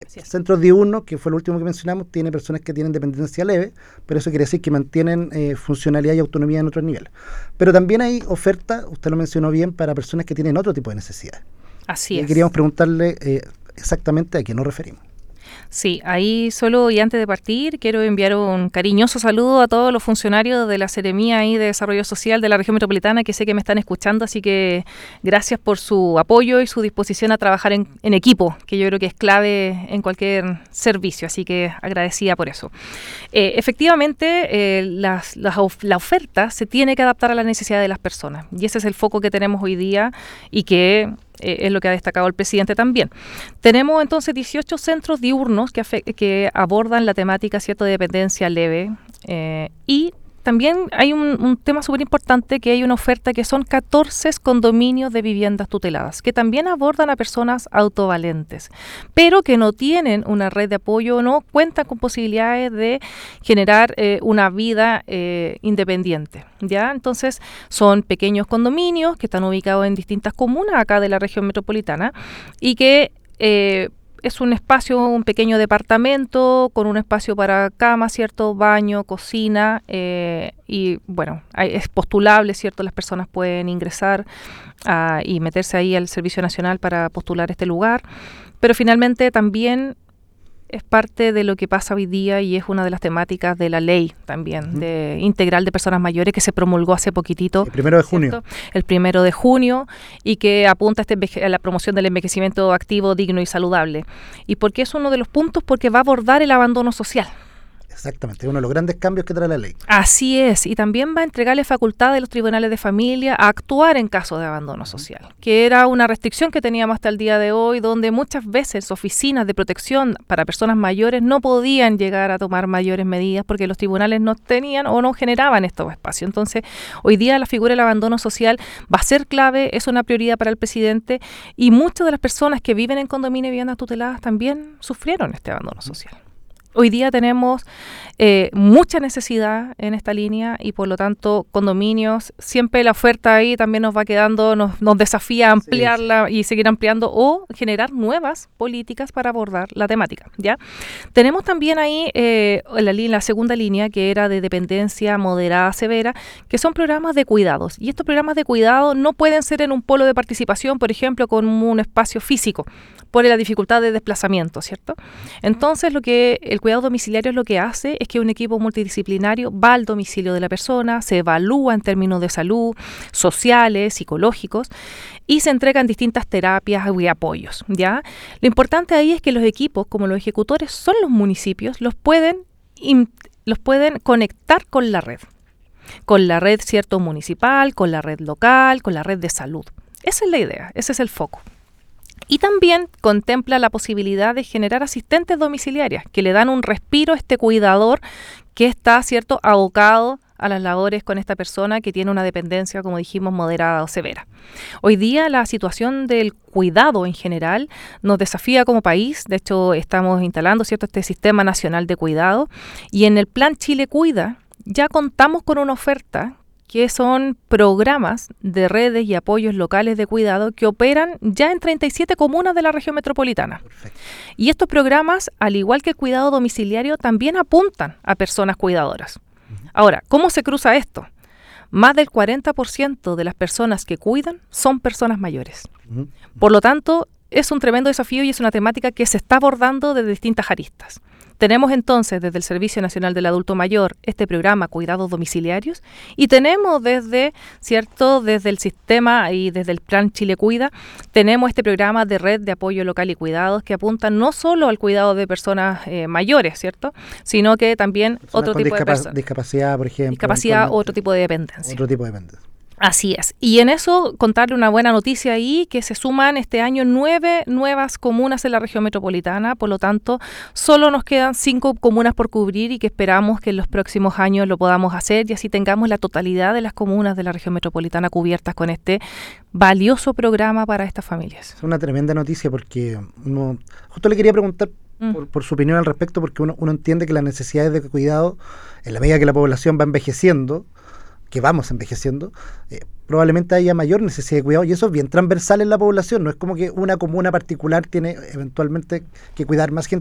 Centros diurnos, que fue lo último que mencionamos, tiene personas que tienen dependencia leve, pero eso quiere decir que mantienen funcionalidad y autonomía en otros niveles. Pero también hay oferta, usted lo mencionó bien, para personas que tienen otro tipo de necesidades. Así es. Y queríamos preguntarle exactamente a qué nos referimos. Sí, ahí solo y antes de partir quiero enviar un cariñoso saludo a todos los funcionarios de la Seremía y de Desarrollo Social de la región metropolitana, que sé que me están escuchando, así que gracias por su apoyo y su disposición a trabajar en equipo, que yo creo que es clave en cualquier servicio, así que agradecida por eso. Efectivamente, la oferta se tiene que adaptar a la necesidad de las personas, y ese es el foco que tenemos hoy día y que es lo que ha destacado el presidente también. Tenemos entonces 18 centros diurnos que abordan la temática, ¿cierto?, de dependencia leve, y también hay un tema súper importante, que hay una oferta que son 14 condominios de viviendas tuteladas, que también abordan a personas autovalentes, pero que no tienen una red de apoyo o no cuentan con posibilidades de generar una vida independiente, ¿ya? Entonces, son pequeños condominios que están ubicados en distintas comunas acá de la región metropolitana y que es un espacio, un pequeño departamento con un espacio para cama, ¿cierto?, baño, cocina, y bueno, es postulable, ¿cierto?, las personas pueden ingresar y meterse ahí al Servicio Nacional para postular este lugar, pero finalmente también es parte de lo que pasa hoy día y es una de las temáticas de la ley también, de integral de personas mayores, que se promulgó hace poquitito. El 1 de junio. ¿Cierto? El 1 de junio, y que apunta a la promoción del envejecimiento activo, digno y saludable. ¿Y por qué es uno de los puntos? Porque va a abordar el abandono social. Exactamente, uno de los grandes cambios que trae la ley. Así es, y también va a entregarle facultad a los tribunales de familia a actuar en caso de abandono social, que era una restricción que teníamos hasta el día de hoy, donde muchas veces oficinas de protección para personas mayores no podían llegar a tomar mayores medidas porque los tribunales no tenían o no generaban estos espacios. Entonces, hoy día la figura del abandono social va a ser clave, es una prioridad para el presidente, y muchas de las personas que viven en condominios y viviendas tuteladas también sufrieron este abandono social. Hoy día tenemos mucha necesidad en esta línea y por lo tanto condominios, siempre la oferta ahí también nos va quedando, nos desafía a ampliarla y seguir ampliando o generar nuevas políticas para abordar la temática, ¿ya? Tenemos también ahí la segunda línea, que era de dependencia moderada severa, que son programas de cuidados, y estos programas de cuidado no pueden ser en un polo de participación, por ejemplo, con un espacio físico, por la dificultad de desplazamiento, ¿cierto? Entonces, el cuidado domiciliario lo que hace es que un equipo multidisciplinario va al domicilio de la persona, se evalúa en términos de salud, sociales, psicológicos, y se entregan distintas terapias y apoyos, ¿ya? Lo importante ahí es que los equipos, como los ejecutores son los municipios, los pueden conectar con la red, ¿cierto?, municipal, con la red local, con la red de salud. Esa es la idea, ese es el foco. Y también contempla la posibilidad de generar asistentes domiciliarias que le dan un respiro a este cuidador que está, ¿cierto?, abocado a las labores con esta persona que tiene una dependencia, como dijimos, moderada o severa. Hoy día la situación del cuidado en general nos desafía como país. De hecho, estamos instalando, ¿cierto?, este Sistema Nacional de Cuidado, y en el Plan Chile Cuida ya contamos con una oferta que son programas de redes y apoyos locales de cuidado que operan ya en 37 comunas de la región metropolitana. Perfecto. Y estos programas, al igual que el cuidado domiciliario, también apuntan a personas cuidadoras. Ahora, ¿cómo se cruza esto? Más del 40% de las personas que cuidan son personas mayores. Por lo tanto, es un tremendo desafío y es una temática que se está abordando desde distintas aristas. Tenemos entonces desde el Servicio Nacional del Adulto Mayor este programa Cuidados Domiciliarios, y tenemos desde el sistema y desde el Plan Chile Cuida, tenemos este programa de red de apoyo local y cuidados que apuntan no solo al cuidado de personas mayores, ¿cierto?, sino que también otro tipo de personas. Discapacidad, por ejemplo. Discapacidad, otro tipo de dependencia. Otro tipo de dependencia. Así es. Y en eso contarle una buena noticia ahí, que se suman este año 9 nuevas comunas en la región metropolitana. Por lo tanto, solo nos quedan 5 comunas por cubrir y que esperamos que en los próximos años lo podamos hacer y así tengamos la totalidad de las comunas de la región metropolitana cubiertas con este valioso programa para estas familias. Es una tremenda noticia porque justo le quería preguntar por su opinión al respecto, porque uno entiende que las necesidades de cuidado, en la medida que la población va envejeciendo, que vamos envejeciendo, probablemente haya mayor necesidad de cuidado, y eso es bien transversal en la población. No es como que una comuna particular tiene eventualmente que cuidar más gente